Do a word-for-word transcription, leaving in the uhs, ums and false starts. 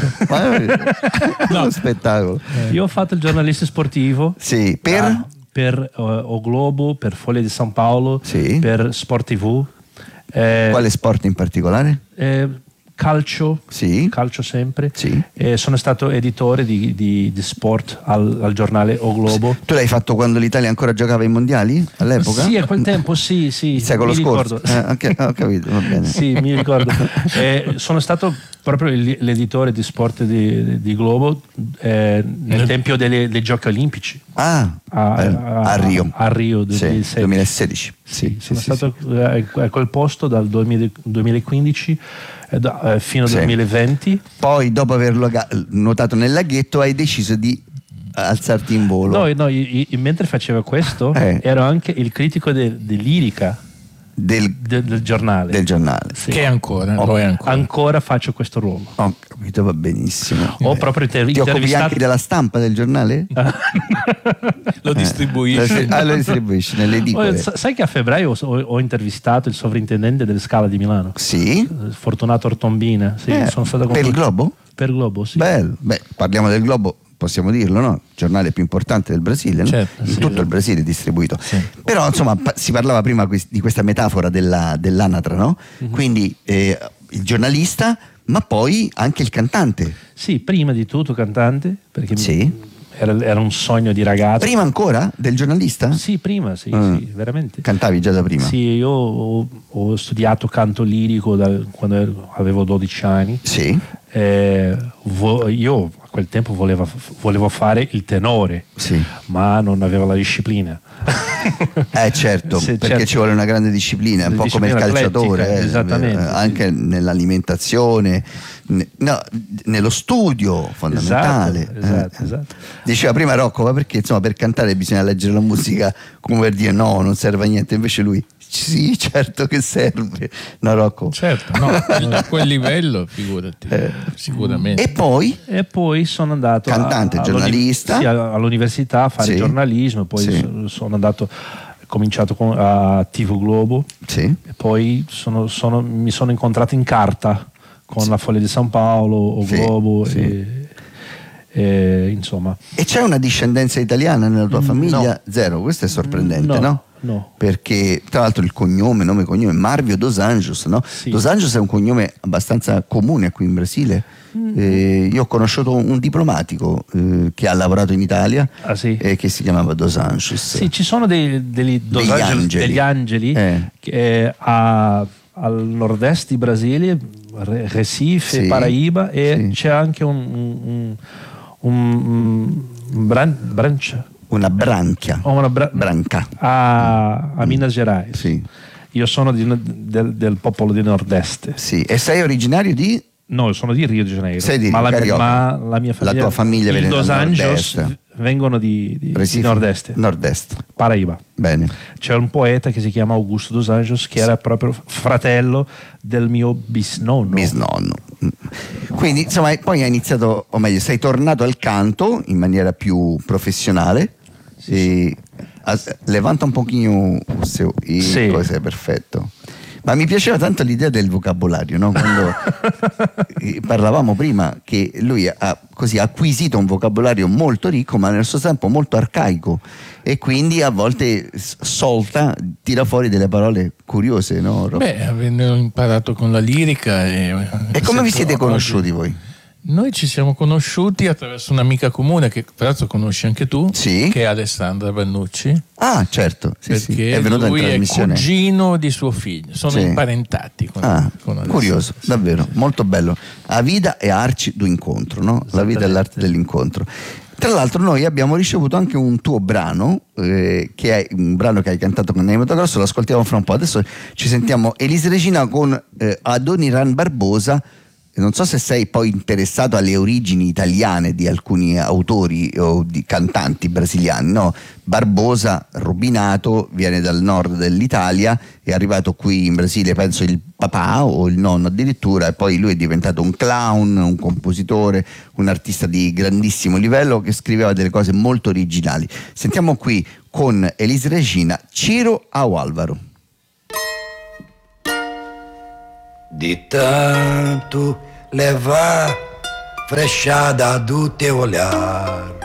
No. Uno spettacolo. Io ho fatto il giornalista sportivo. Sì, per? Ah, per uh, O Globo, per Foglia di San Paolo, sì. per Sport tivù. Eh, Quale sport in particolare? Eh, calcio, sì. calcio sempre. Sì. Eh, sono stato editore di, di, di sport al, al giornale O Globo. Tu l'hai fatto quando l'Italia ancora giocava ai mondiali? All'epoca? Sì, a quel tempo sì, sì. Il secolo mi scorso. ricordo. Eh, okay, ho capito, va bene. Sì, mi ricordo. Eh, sono stato proprio l'editore di sport di, di Globo eh, nel tempio delle, dei Giochi Olimpici. Ah, a, a, a Rio. A Rio duemilasedici. Sì, duemilasedici. Sì, sì, sono sì, stato sì. a quel posto dal duemilaquindici eh, fino al sì. duemilaventi. Poi, dopo averlo nuotato nel laghetto, hai deciso di alzarti in volo. No, no io, io, mentre facevo questo, eh. ero anche il critico di de, lirica. Del, del, del giornale, del giornale. Sì. Che ancora, oh, ancora ancora faccio questo ruolo. Ho capito, va benissimo. Ho eh. proprio inter- Ti occupi anche della stampa del giornale? Lo distribuisci? Eh. Ah, lo distribuisci nelle edicole. Oh, sai che a febbraio ho, ho intervistato il sovrintendente delle Scala di Milano? Sì. Fortunato Ortombina. Sì, eh, sono stato per il Globo? Per il Globo, sì. Bello. Beh, parliamo del Globo. Possiamo dirlo, no? Il giornale più importante del Brasile, no? Certo, in sì, tutto sì. il Brasile distribuito. Sì. Però insomma pa- si parlava prima di questa metafora della, dell'anatra, no? Mm-hmm. Quindi eh, il giornalista, ma poi anche il cantante. Sì, prima di tutto cantante, perché sì. era, era un sogno di ragazzo. Prima ancora del giornalista? Sì, prima, sì, mm. sì, veramente. Cantavi già da prima? Sì, io ho, ho studiato canto lirico da, quando ero, avevo dodici anni. Sì. Eh, vo- io a quel tempo volevo, volevo fare il tenore, sì. ma non avevo la disciplina. Eh certo, sì, perché certo. ci vuole una grande disciplina, un po' come il calciatore, eh, esattamente, eh, anche sì. nell'alimentazione, ne, no, nello studio fondamentale. Esatto, esatto, eh. esatto. Diceva prima Rocco, ma perché insomma per cantare bisogna leggere la musica come per dire no, non serve a niente, invece lui sì, certo che serve, no Rocco? Certo, no, a quel livello, figurati, eh. sicuramente. E poi? E poi sono andato cantante, a, giornalista, sì, all'università a fare sì. giornalismo, poi sì. sono andato, ho cominciato con, a tivù Globo, sì. e poi sono, sono, mi sono incontrato in carta con sì. la Foglia di San Paolo, O sì. Globo, sì. e, e insomma. E c'è una discendenza italiana nella tua famiglia? No. Zero, questo è sorprendente, no? no? No. Perché tra l'altro il cognome, nome e cognome Marvio dos Anjos, no? Sì. Dos Anjos è un cognome abbastanza comune qui in Brasile. Mm. Eh, io ho conosciuto un diplomatico eh, che ha lavorato in Italia ah, sì? e che si chiamava Dos Anjos. Sì, ci sono dei, degli, dos degli angeli, angeli, degli angeli eh. che a, al nord-est di Brasile, Recife, sì. Paraíba, e sì. c'è anche un, un, un, un bran, branch. Una branchia. Oh, una bra- branca. A, a Minas Gerais. Sì. Io sono di, del, del popolo di nord-est. Sì. E sei originario di? No, sono di Rio de Janeiro. Sei di ma, la, Carioca. ma la mia famiglia, la tua famiglia viene Dos dal Anjos nord-est. vengono di, di, di nord-est. Nord-est. Paraíba. Bene. C'è un poeta che si chiama Augusto dos Anjos che sì. era proprio fratello del mio bisnonno. Bisnonno. Quindi insomma poi hai iniziato, o meglio sei tornato al canto in maniera più professionale. Sì, e sì. Levanta un pochino seu, e sì. cose, perfetto. Ma mi piaceva tanto l'idea del vocabolario, no? Quando parlavamo prima che lui ha così acquisito un vocabolario molto ricco, ma nello stesso tempo molto arcaico, e quindi a volte solta, tira fuori delle parole curiose, no? Beh, avendo imparato con la lirica. E, e come vi siete conosciuti voi? Noi ci siamo conosciuti attraverso un'amica comune che peraltro conosci anche tu, sì. che è Alessandra Vannucci. Ah, certo, sì, perché sì. È venuta lui in trasmissione. È cugino di suo figlio, sono sì. imparentati con, ah, con curioso, sì. davvero, molto bello. A vida e arci do incontro, no? La vita e l'arte dell'incontro. Tra l'altro noi abbiamo ricevuto anche un tuo brano, eh, che è un brano che hai cantato con Ney Matogrosso, lo ascoltiamo fra un po'. Adesso ci sentiamo Elis Regina con eh, Adoniran Barbosa. Non so se sei poi interessato alle origini italiane di alcuni autori o di cantanti brasiliani, no? Barbosa, Rubinato, viene dal nord dell'Italia, è arrivato qui in Brasile, penso il papà o il nonno addirittura, e poi lui è diventato un clown, un compositore, un artista di grandissimo livello che scriveva delle cose molto originali. Sentiamo qui con Elis Regina, Ciro ao Álvaro. De tanto levar fresciada tutte olhar.